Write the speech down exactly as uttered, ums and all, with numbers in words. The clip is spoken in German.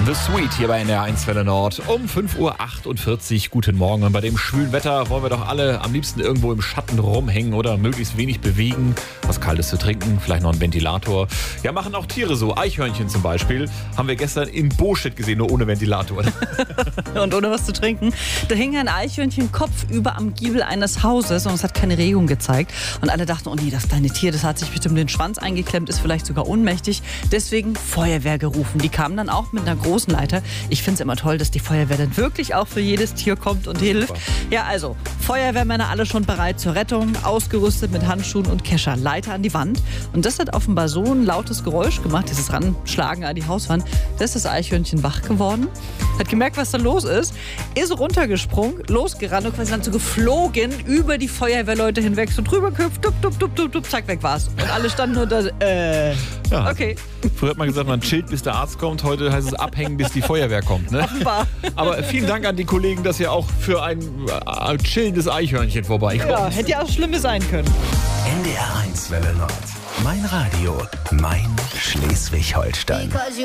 The Sweet hier bei N D R eins Welle Nord um fünf Uhr achtundvierzig. Guten Morgen. Und bei dem schwülen Wetter wollen wir doch alle am liebsten irgendwo im Schatten rumhängen oder möglichst wenig bewegen. Was Kaltes zu trinken, vielleicht noch einen Ventilator. Ja, machen auch Tiere so. Eichhörnchen zum Beispiel haben wir gestern in Bostedt gesehen, nur ohne Ventilator. Und ohne was zu trinken. Da hing ein Eichhörnchen kopfüber am Giebel eines Hauses und es hat keine Regung gezeigt. Und alle dachten, oh nee, das kleine Tier, das hat sich bestimmt den Schwanz eingeklemmt, ist vielleicht sogar ohnmächtig. Deswegen Feuerwehr gerufen. Die kamen dann auch mit einer großen Leiter. Ich finde es immer toll, dass die Feuerwehr dann wirklich auch für jedes Tier kommt und hilft. Super. Ja, also Feuerwehrmänner alle schon bereit zur Rettung, ausgerüstet mit Handschuhen und Kescher, Leiter an die Wand. Und das hat offenbar so ein lautes Geräusch gemacht, dieses Ranschlagen an die Hauswand. Das ist das Eichhörnchen wach geworden, hat gemerkt, was da los ist, ist runtergesprungen, losgerannt und quasi dann so geflogen über die Feuerwehrleute hinweg, so drüber gehüpft, dup, dup, dup, dup, dup, zack, weg war's. Und alle standen nur da, äh, Ja. okay. Früher hat man gesagt, man chillt, bis der Arzt kommt. Heute heißt es abhängen, bis die Feuerwehr kommt. Ne? Offenbar. Aber vielen Dank an die Kollegen, dass ihr auch für ein äh, chillendes Eichhörnchen vorbeikommt. Ja, hätte ja auch Schlimmes sein können. N D R eins Welle Nord. Mein Radio, mein Schleswig-Holstein.